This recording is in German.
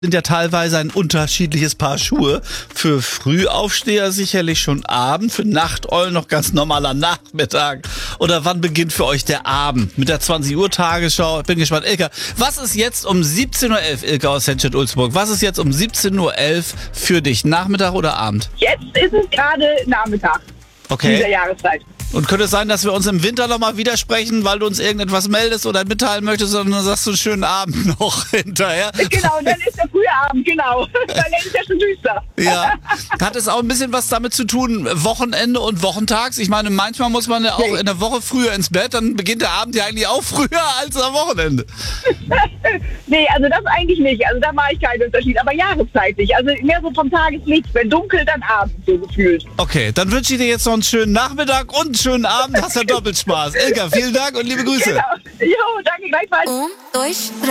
Sind ja teilweise ein unterschiedliches Paar Schuhe. Für Frühaufsteher sicherlich schon Abend, für Nachteulen noch ganz normaler Nachmittag. Oder wann beginnt für euch der Abend? Mit der 20 Uhr Tagesschau. Ich bin gespannt. Ilka, was ist jetzt um 17.11 Uhr, Ilka aus Henstedt-Ulzburg, was ist jetzt um 17.11 Uhr für dich? Nachmittag oder Abend? Jetzt ist es gerade Nachmittag. Okay. Dieser Jahreszeit. Und könnte es sein, dass wir uns im Winter nochmal widersprechen, weil du uns irgendetwas meldest oder mitteilen möchtest, sondern dann sagst du einen schönen Abend noch hinterher? Genau, dann ist der frühe Abend, genau. Weil dann ist ja schon düster. Ja. Hat es auch ein bisschen was damit zu tun, Wochenende und Wochentags? Ich meine, manchmal muss man ja auch in der Woche früher ins Bett, dann beginnt der Abend ja eigentlich auch früher als am Wochenende. Nee, also das eigentlich nicht. Also da mache ich keinen Unterschied. Aber jahreszeitlich. Also mehr so vom Tageslicht. Wenn dunkel, dann Abend so gefühlt. Okay, dann wünsche ich dir jetzt noch einen schönen Nachmittag und einen schönen Abend. Hast ja doppelt Spaß. Ilka, vielen Dank und liebe Grüße. Genau. Jo, danke gleichfalls. 1, 2, 3.